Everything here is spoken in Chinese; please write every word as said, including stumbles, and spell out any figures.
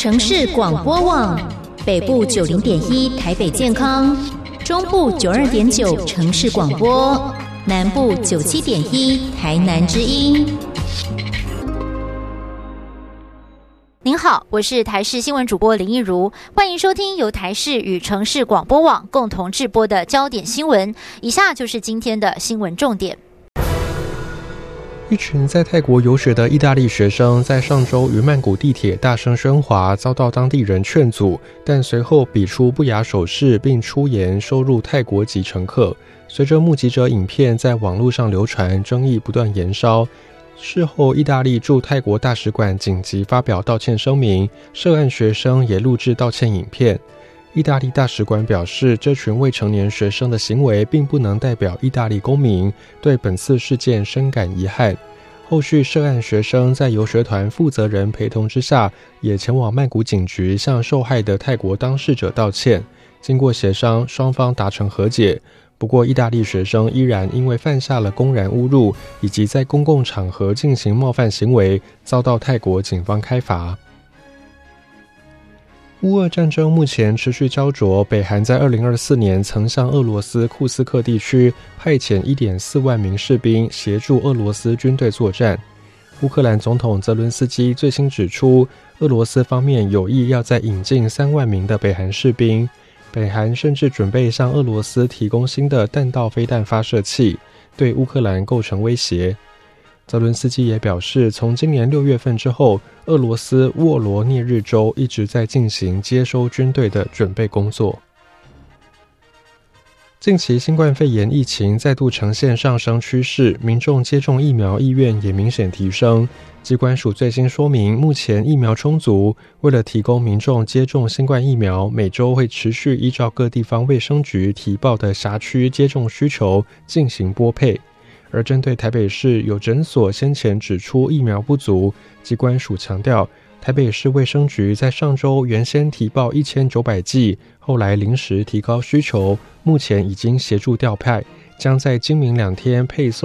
城市广播网，北部九零点一台北健康，中部九二点九城市广播，南部九七点一台南之音。 您好，我是台视新闻主播林益如，欢迎收听由台视与城市广播网共同制播的焦点新闻。以下就是今天的新闻重点。 一群在泰国游学的意大利学生在上周于曼谷地铁大声喧哗，遭到当地人劝阻，但随后比出不雅手势并出言收入泰国籍乘客。随着目击者影片在网络上流传，争议不断延烧。事后，意大利驻泰国大使馆紧急发表道歉声明，涉案学生也录制道歉影片。意大利大使馆表示，这群未成年学生的行为并不能代表意大利公民，对本次事件深感遗憾。后续涉案学生在游学团负责人陪同之下，也前往曼谷警局向受害的泰国当事者道歉。经过协商，双方达成和解。不过，意大利学生依然因为犯下了公然侮辱以及在公共场合进行冒犯行为，遭到泰国警方开罚。乌俄战争目前持续焦灼，北韩在二零二四年曾向俄罗斯库斯克地区派遣 一点四万名士兵协助俄罗斯军队作战。乌克兰总统泽伦斯基最新指出，俄罗斯方面有意要再引进三万名的北韩士兵。北韩甚至准备向俄罗斯提供新的弹道飞弹发射器，对乌克兰构成威胁。泽伦斯基也表示，从今年六月份之后，俄罗斯沃罗涅日州一直在进行接收军队的准备工作。近期新冠肺炎疫情再度呈现上升趋势，民众接种疫苗意愿也明显提升。疾管署最新说明，目前疫苗充足，为了提供民众接种新冠疫苗，每周会持续依照各地方卫生局提报的辖区接种需求进行拨配。而针对台北市有诊所先前指出疫苗不足，疾管署强调，台北市卫生局在上周原先提报一千九百剂，后来临时提高需求，目前已经协助调派，将在今明两天配送